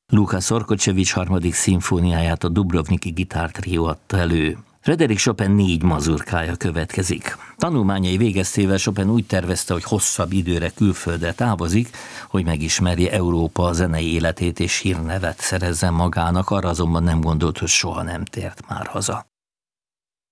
Luka Szorkocsevics harmadik szimfóniáját a Dubrovniki gitártrió adta elő. Frédéric Chopin 4 mazurkája következik. Tanulmányai végeztével Chopin úgy tervezte, hogy hosszabb időre külföldre távozik, hogy megismerje Európa zenei életét és hírnevet szerezzen magának, arra azonban nem gondolt, hogy soha nem tért már haza.